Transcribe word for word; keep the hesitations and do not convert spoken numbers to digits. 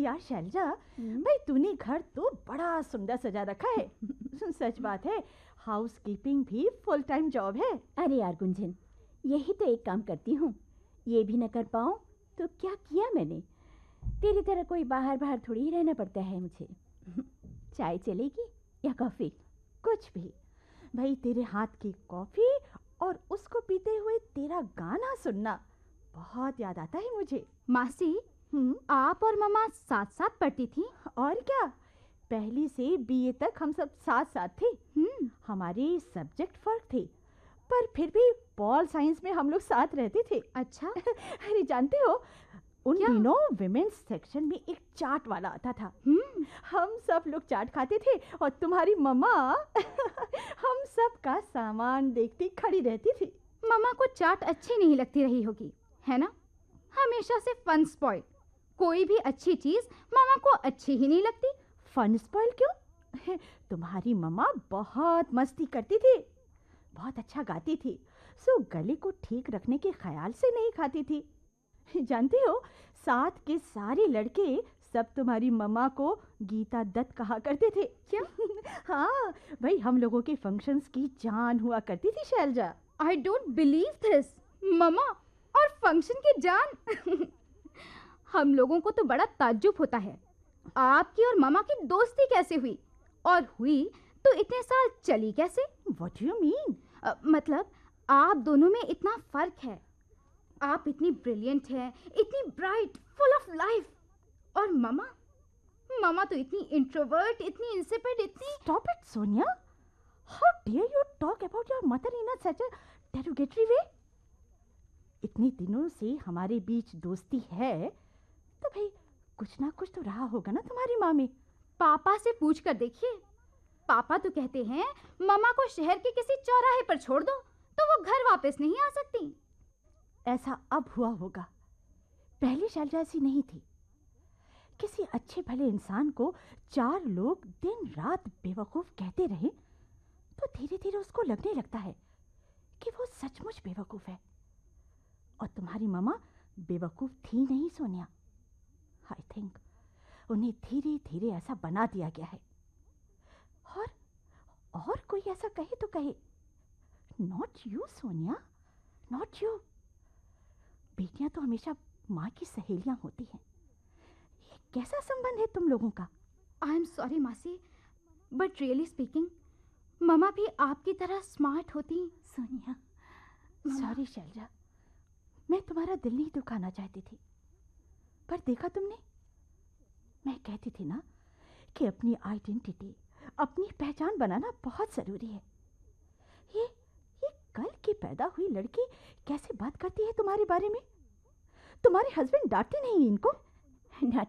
यार शैलजा, भाई तूने घर तो बड़ा सुंदर सजा रखा है। सच बात है, हाउस कीपिंग भी फुल टाइम जॉब है। अरे यार गुंजन, यही तो एक काम करती हूँ, ये भी न कर पाऊँ तो क्या किया मैंने। तेरी तरह कोई बाहर बाहर थोड़ी ही रहना पड़ता है मुझे। चाय चलेगी या कॉफ़ी? कुछ भी भाई, तेरे हाथ की कॉफ़ी और उसको पीते हुए तेरा गाना सुनना बहुत याद आता है मुझे। मासी, हम्म, आप और मम्मा साथ साथ पढ़ती थी? और क्या, पहली से बीए तक हम सब साथ साथ थे। हम्म, हमारे सब्जेक्ट फर्क थे, पर फिर भी पॉल साइंस में हम लोग साथ रहते थे। अच्छा। अरे जानते हो, उन क्या? दिनों विमेन्स सेक्शन में एक चाट वाला आता था। हम्म, हम सब लोग चाट खाते थे और तुम्हारी मम्मा हम सब का सामान देखती खड़ी रहती थी। मम्मा को चाट अच्छी नहीं लगती रही होगी, है ना? हमेशा से फन स्पॉइल। कोई भी अच्छी चीज मम्मा को अच्छी ही नहीं लगती। फन स्पॉइल क्यों? तुम्हारी मम्मा बहुत मस्ती करती थी, बहुत अच्छा गाती थी, सो गले को ठीक रखने के ख्याल से नहीं खाती थी। जानती हो, साथ के सारे लड़के सब तुम्हारी मम्मा को गीता दत्त कहा करते थे। क्या? हाँ भाई, हम लोगों के फंक्शंस की जान हुआ करती थी Selja. I don't believe this. मम्मा और फंक्शन की जान। हम लोगों को तो बड़ा ताज्जुब होता है, आपकी और मम्मा की दोस्ती कैसे हुई, और हुई तो इतने साल चली कैसे? What do you mean? अ, मतलब आप दोनों में इतना फर्क है। आप इतनी ब्रिलियंट हैं, इतनी ब्राइट, फुल ऑफ लाइफ, और मम्मा मम्मा तो इतनी इंट्रोवर्ट, इतनी इंसिपिड, इतनी। Stop it Sonia, how dare you talk about your mother in such a derogatory वे। इतने दिनों से हमारे बीच दोस्ती है तो भाई कुछ ना कुछ तो रहा होगा ना तुम्हारी माँ में। पापा से पूछ कर देखिए। पापा तो कहते हैं मम्मा को शहर के किसी चौराहे पर छोड़ दो तो वो घर वापस नहीं आ सकती। ऐसा अब हुआ होगा, पहले शैलजा ऐसी नहीं थी। किसी अच्छे भले इंसान को चार लोग दिन रात बेवकूफ कहते रहे तो धीरे धीरे उसको लगने लगता है कि वो सचमुच बेवकूफ है। और तुम्हारी मम्मा बेवकूफ थी नहीं सोनिया, आई थिंक उन्हें धीरे धीरे ऐसा बना दिया गया है। और और कोई ऐसा कहे तो कहे, not you Sonia, not you. बेटियां तो हमेशा माँ की सहेलियां होती हैं। ये कैसा संबंध है तुम लोगों का? आई एम सॉरी मासी, बट रियली स्पीकिंग मम्मा भी आपकी तरह स्मार्ट होती। सोनिया, सॉरी शैलजा, मैं तुम्हारा दिल नहीं दुखाना चाहती थी, पर देखा तुमने, मैं कहती थी ना कि अपनी आइडेंटिटी, अपनी पहचान बनाना बहुत जरूरी है। ये ये कल की पैदा हुई लड़की कैसे बात करती है तुम्हारे बारे में? तुम्हारे हस्बैंड डांटते नहीं इनको? ना